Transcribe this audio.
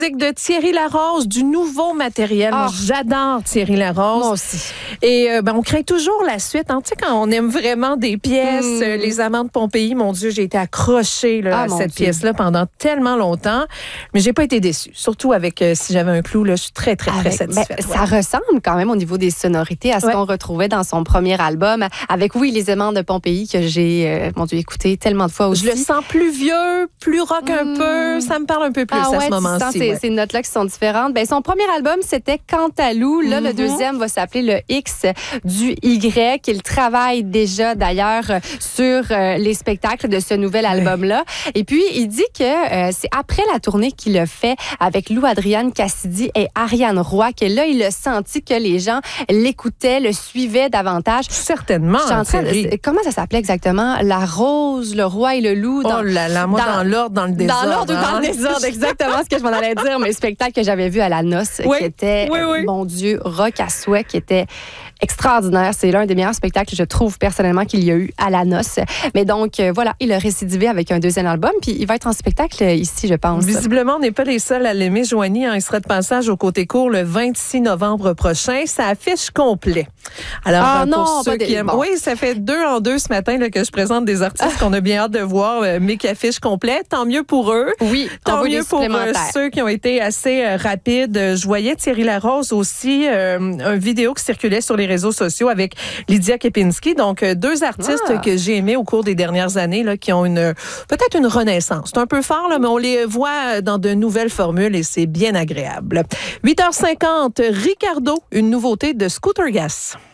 De Thierry Larose, du nouveau matériel. Moi, j'adore Thierry Larose. Moi aussi. Et on craint toujours la suite. Hein. Tu sais, quand on aime vraiment des pièces, Les Amants de Pompéi, mon Dieu, j'ai été accrochée à cette pièce-là pendant tellement longtemps. Mais j'ai pas été déçue. Surtout avec Si j'avais un clou, là, je suis très, très, très satisfaite. Ça ressemble quand même au niveau des sonorités à ce qu'on retrouvait dans son premier album. Avec, Les Amants de Pompéi, que j'ai, écouté tellement de fois aussi. Je le sens plus vieux, plus rock un peu. Ça me parle un peu plus à ce moment-ci. Ces notes-là qui sont différentes. Son premier album, c'était Cantalou. Là, le deuxième va s'appeler le X du Y. Il travaille déjà, d'ailleurs, sur les spectacles de ce nouvel album-là. Et puis, il dit que c'est après la tournée qu'il a fait avec Lou Adrienne Cassidy et Ariane Roy que là, il a senti que les gens l'écoutaient, le suivaient davantage. Certainement, comment ça s'appelait exactement? La Rose, le Roi et le Loup. Moi, dans l'ordre, dans le désordre. Dans l'ordre ou dans le désordre, exactement ce que je m'en allais dire. Mais spectacle que j'avais vu à la Noce, qui était, mon Dieu, rock à souhait, qui était extraordinaire. C'est l'un des meilleurs spectacles, je trouve, personnellement, qu'il y a eu à la Noce. Mais donc, il a récidivé avec un deuxième album, puis il va être en spectacle ici, je pense. Visiblement, on n'est pas les seuls à l'aimer, Joanie. Il sera de passage au Côté Court le 26 novembre prochain. Ça affiche complet. Alors, pour ceux qui aiment... Oui, ça fait 2 en 2 ce matin là, que je présente des artistes qu'on a bien hâte de voir, mais qui affichent complet. Tant mieux pour eux. Oui, tant mieux pour ceux qui ont été assez rapides. Je voyais Thierry Larose aussi, une vidéo qui circulait sur les réseaux sociaux avec Lydia Kepinski. Donc, 2 artistes que j'ai aimés au cours des dernières années, là, qui ont peut-être une renaissance. C'est un peu fort, là, mais on les voit dans de nouvelles formules et c'est bien agréable. 8h50, Ricardo, une nouveauté de Scooter Gas.